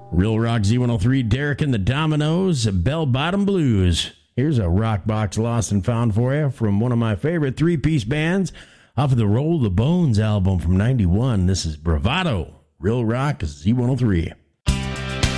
Real Rock Z103, Derek and the Dominoes, Bell Bottom Blues. Here's a rock box lost and found for you from one of my favorite three-piece bands off of the Roll the Bones album from '91. This is Bravado, Real Rock Z103.